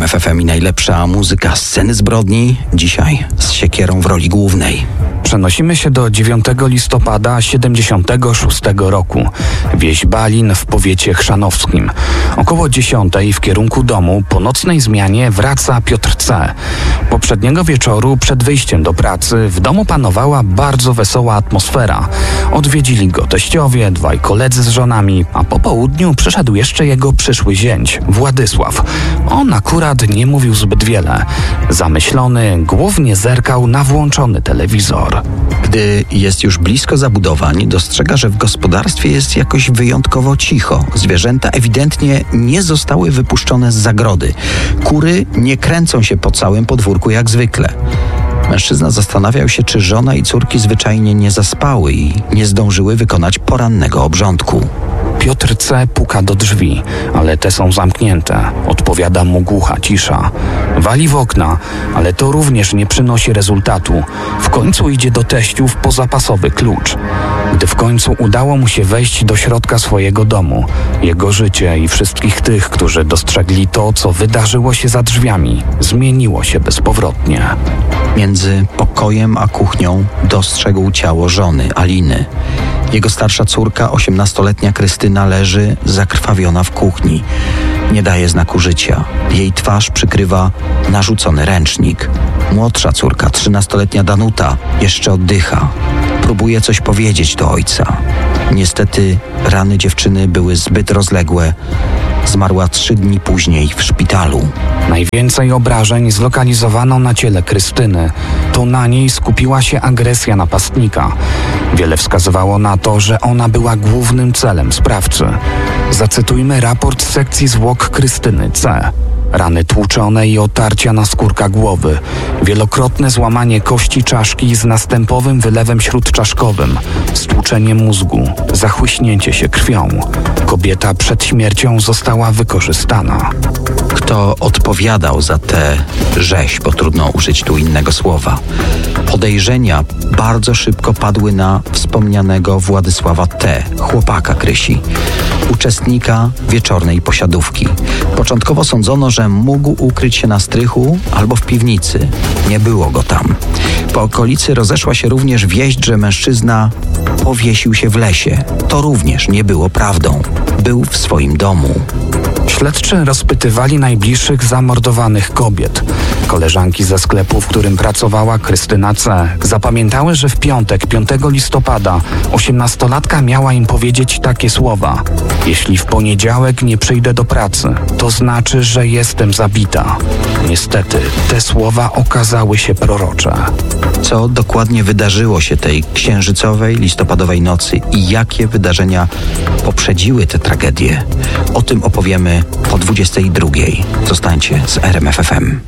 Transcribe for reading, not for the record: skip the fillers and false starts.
RMF FM i najlepsza muzyka sceny zbrodni. Dzisiaj z siekierą w roli głównej. Przenosimy się do 9 listopada 76 roku. Wieś Balin w powiecie chrzanowskim. Około 10 w kierunku domu po nocnej zmianie wraca Piotr C. Poprzedniego wieczoru przed wyjściem do pracy w domu panowała bardzo wesoła atmosfera. Odwiedzili go teściowie, dwaj koledzy z żonami, a po południu przyszedł jeszcze jego przyszły zięć, Władysław. On akurat nie mówił zbyt wiele. Zamyślony, głównie zerkał na włączony telewizor. Gdy jest już blisko zabudowań, dostrzega, że w gospodarstwie jest jakoś wyjątkowo cicho. Zwierzęta ewidentnie nie zostały wypuszczone z zagrody. Kury nie kręcą się po całym podwórku jak zwykle. Mężczyzna zastanawiał się, czy żona i córki zwyczajnie nie zaspały i nie zdążyły wykonać porannego obrządku. Piotr C. puka do drzwi, ale te są zamknięte. Odpowiada mu głucha cisza. Wali w okna, ale to również nie przynosi rezultatu. W końcu idzie do teściów po zapasowy klucz. Gdy w końcu udało mu się wejść do środka swojego domu, jego życie i wszystkich tych, którzy dostrzegli to, co wydarzyło się za drzwiami, zmieniło się bezpowrotnie. Między pokojem a kuchnią dostrzegł ciało żony, Aliny. Jego starsza córka, 18-letnia Krystyna, leży zakrwawiona w kuchni. Nie daje znaku życia. Jej twarz przykrywa narzucony ręcznik. Młodsza córka, 13-letnia Danuta, jeszcze oddycha. Próbuje coś powiedzieć do ojca. Niestety rany dziewczyny były zbyt rozległe. Zmarła 3 dni później w szpitalu. Najwięcej obrażeń zlokalizowano na ciele Krystyny. To na niej skupiła się agresja napastnika. Wiele wskazywało na to, że ona była głównym celem sprawcy. Zacytujmy raport z sekcji zwłok Krystyny C. Rany tłuczone i otarcia na skórka głowy. Wielokrotne złamanie kości czaszki z następowym wylewem śródczaszkowym. Stłuczenie mózgu. Zachłyśnięcie się krwią. Kobieta przed śmiercią została wykorzystana. Kto odpowiadał za tę rzeź, bo trudno użyć tu innego słowa? Podejrzenia bardzo szybko padły na wspomnianego Władysława T., chłopaka Krysi, uczestnika wieczornej posiadówki. Początkowo sądzono, że mógł ukryć się na strychu albo w piwnicy. Nie było go tam. Po okolicy rozeszła się również wieść, że mężczyzna powiesił się w lesie. To również nie było prawdą. Był w swoim domu. Śledczy rozpytywali najbliższych zamordowanych kobiet. Koleżanki ze sklepu, w którym pracowała Krystyna C., zapamiętały, że w piątek, 5 listopada, 18-latka miała im powiedzieć takie słowa: jeśli w poniedziałek nie przyjdę do pracy, to znaczy, że jestem zabita. Niestety, te słowa okazały się prorocze. Co dokładnie wydarzyło się tej księżycowej, listopadowej nocy i jakie wydarzenia poprzedziły tę tragedię? O tym opowiemy po 22:00. Zostańcie z RMF FM.